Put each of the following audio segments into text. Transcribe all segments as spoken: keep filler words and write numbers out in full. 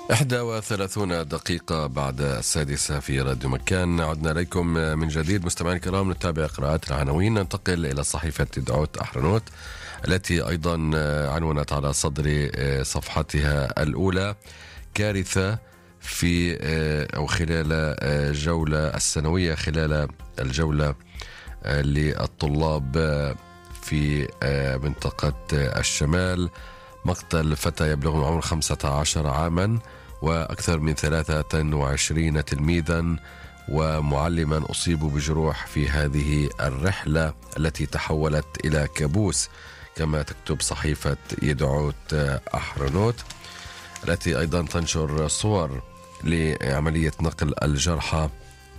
إحدى وثلاثون دقيقة بعد السادسة في راديو مكان. عدنا إليكم من جديد مستمعين الكرام، نتابع قراءات العناوين. ننتقل إلى صحيفة دعوت أحرنوت التي أيضا عنونت على صدر صفحتها الأولى: كارثة في أو خلال الجولة السنوية خلال الجولة للطلاب في منطقة الشمال. مقتل فتى يبلغ من عمر خمسة عشر عاما وأكثر من ثلاثة وعشرين تلميذا ومعلما أصيبوا بجروح في هذه الرحلة التي تحولت إلى كابوس، كما تكتب صحيفة يدعوت أحرنوت، التي أيضا تنشر صور لعملية نقل الجرحى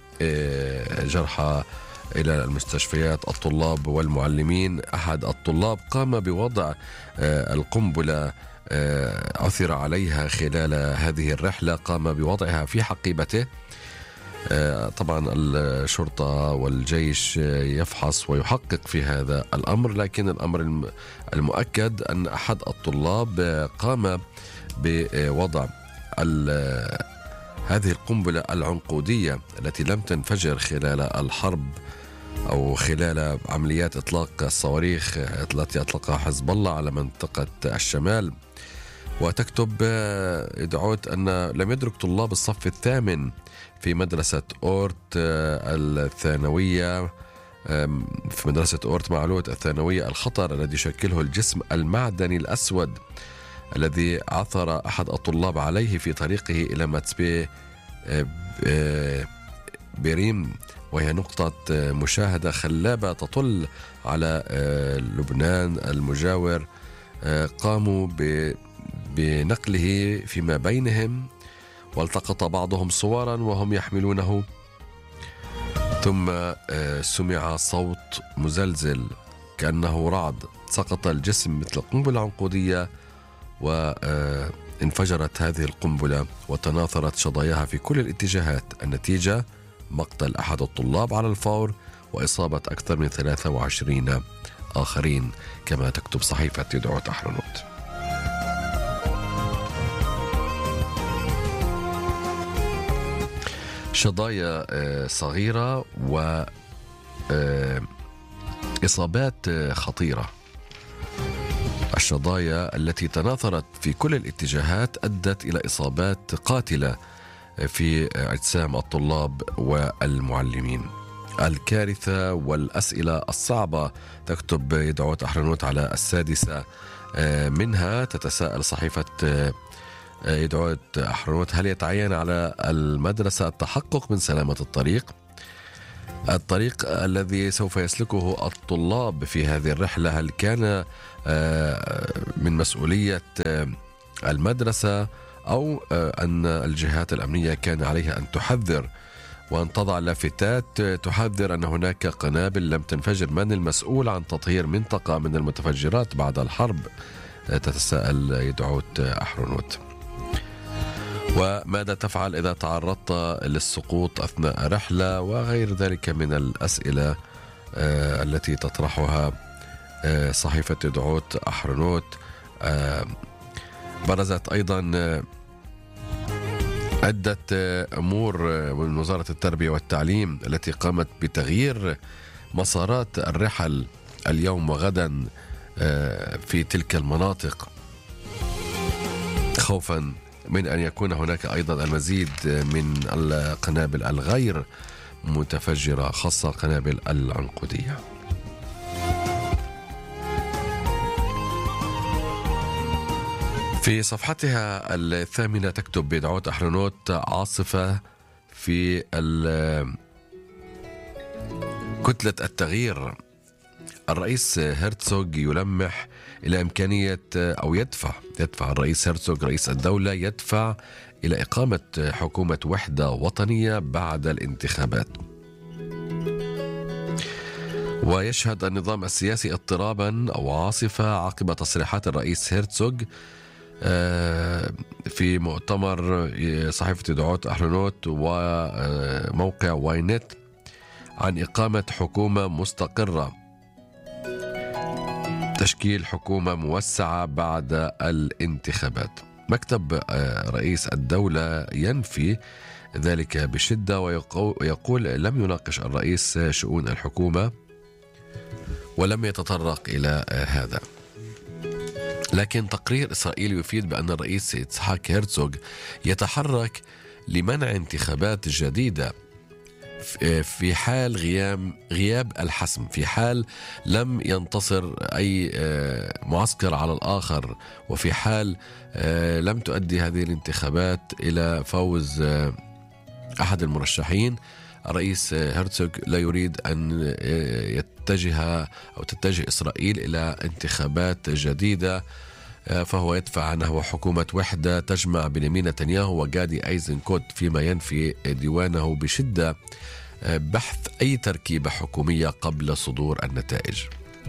جرحى إلى المستشفيات الطلاب والمعلمين. أحد الطلاب قام بوضع القنبلة عثر عليها خلال هذه الرحلة، قام بوضعها في حقيبته. طبعا الشرطة والجيش يفحص ويحقق في هذا الأمر، لكن الأمر المؤكد أن أحد الطلاب قام بوضع هذه القنبلة العنقودية التي لم تنفجر خلال الحرب أو خلال عمليات إطلاق الصواريخ التي أطلقها حزب الله على منطقة الشمال. وتكتب دعوت أن لم يدرك طلاب الصف الثامن في مدرسة أورت الثانوية في مدرسة أورت معلوت الثانوية الخطر الذي يشكله الجسم المعدني الأسود الذي عثر أحد الطلاب عليه في طريقه إلى ماتسبي بيريم، وهي نقطة مشاهدة خلابة تطل على لبنان المجاور. قاموا بنقله فيما بينهم، والتقط بعضهم صورا وهم يحملونه، ثم سمع صوت مزلزل كأنه رعد، سقط الجسم مثل قنبلة عنقودية وانفجرت هذه القنبلة وتناثرت شظاياها في كل الاتجاهات. النتيجة مقتل أحد الطلاب على الفور وإصابة أكثر من ثلاثة وعشرين آخرين، كما تكتب صحيفة يدعوت أحرنوت. شظايا صغيرة وإصابات خطيرة. الشظايا التي تناثرت في كل الاتجاهات أدت إلى إصابات قاتلة في أجسام الطلاب والمعلمين. الكارثة والأسئلة الصعبة، تكتب يدعوت أحرنوت على السادسة منها. تتساءل صحيفة يدعوت أحرنوت: هل يتعين على المدرسة التحقق من سلامة الطريق؟ الطريق الذي سوف يسلكه الطلاب في هذه الرحلة، هل كان من مسؤولية المدرسة أو أن الجهات الأمنية كان عليها أن تحذر وأن تضع لافتات تحذر أن هناك قنابل لم تنفجر؟ من المسؤول عن تطهير منطقة من المتفجرات بعد الحرب؟ تتساءل يدعوت أحرنوت. وماذا تفعل إذا تعرضت للسقوط أثناء رحلة؟ وغير ذلك من الأسئلة التي تطرحها صحيفة يدعوت أحرنوت. برزت أيضا عدة أمور من وزارة التربية والتعليم التي قامت بتغيير مسارات الرحل اليوم وغدا في تلك المناطق، خوفا من أن يكون هناك أيضا المزيد من القنابل الغير متفجرة، خاصة القنابل العنقودية. في صفحتها الثامنة تكتب يدعوت أحرنوت: عاصفة في كتلة التغيير. الرئيس هرتسوغ يلمح إلى إمكانية أو يدفع يدفع الرئيس هرتسوغ رئيس الدولة يدفع إلى إقامة حكومة وحدة وطنية بعد الانتخابات. ويشهد النظام السياسي اضطرابا أو عاصفة عقب تصريحات الرئيس هرتسوغ في مؤتمر صحيفة يدعوت أحرنوت وموقع واينت عن إقامة حكومة مستقرة، تشكيل حكومة موسعة بعد الانتخابات. مكتب رئيس الدولة ينفي ذلك بشدة ويقول لم يناقش الرئيس شؤون الحكومة ولم يتطرق إلى هذا. لكن تقرير إسرائيلي يفيد بأن الرئيس إتسحاق هرتزوغ يتحرك لمنع انتخابات جديدة في حال غياب غياب الحسم، في حال لم ينتصر أي معسكر على الآخر، وفي حال لم تؤدي هذه الانتخابات إلى فوز أحد المرشحين. الرئيس هرتزوغ لا يريد أن يتجه أو تتجه إسرائيل إلى انتخابات جديدة، فهو يدفع نحو حكومة وحدة تجمع بنيامين نتنياهو وغادي أيزنكوت، فيما ينفي ديوانه بشدة بحث أي تركيبة حكومية قبل صدور النتائج.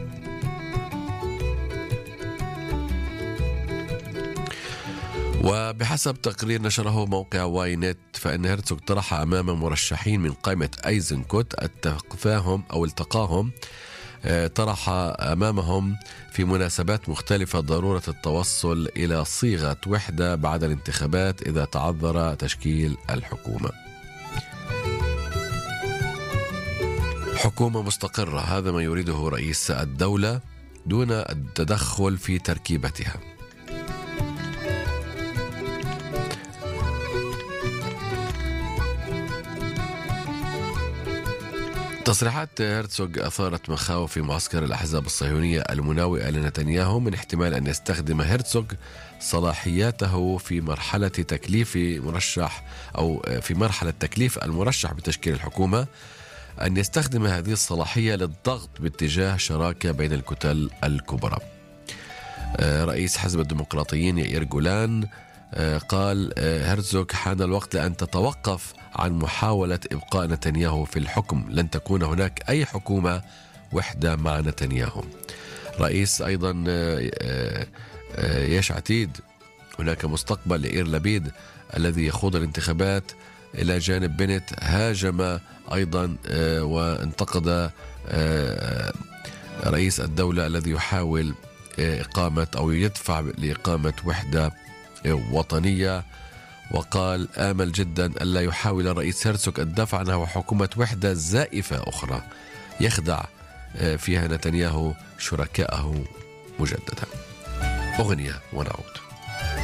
وبحسب تقرير نشره موقع واي نت، فإن هرتزوغ طرح أمام مرشحين من قائمة أيزنكوت التفاهم أو التقاهم طرح أمامهم في مناسبات مختلفة ضرورة التوصل إلى صيغة وحدة بعد الانتخابات إذا تعذر تشكيل الحكومة. حكومة مستقرة، هذا ما يريده رئيس الدولة دون التدخل في تركيبتها. تصريحات هرتزوغ أثارت مخاوف في معسكر الأحزاب الصهيونية المناوئة لنتنياهو من احتمال أن يستخدم هرتزوغ صلاحياته في مرحلة تكليف مرشح أو في مرحلة تكليف المرشح بتشكيل الحكومة، أن يستخدم هذه الصلاحية للضغط باتجاه شراكة بين الكتل الكبرى. رئيس حزب الديمقراطيين يائير جولان قال هرتزوغ حان الوقت لأن تتوقف عن محاولة إبقاء نتنياهو في الحكم، لن تكون هناك أي حكومة وحدة مع نتنياهو. رئيس أيضا ياش عتيد هناك مستقبل لإير لبيد الذي يخوض الانتخابات إلى جانب بنت، هاجم أيضا وانتقد رئيس الدولة الذي يحاول إقامة أو يدفع لإقامة وحدة وطنية، وقال آمل جدا ألا يحاول الرئيس هرتزوغ الدفع نحو حكومة وحدة زائفة أخرى يخدع فيها نتنياهو شركائه مجددا. أغنية ونعود.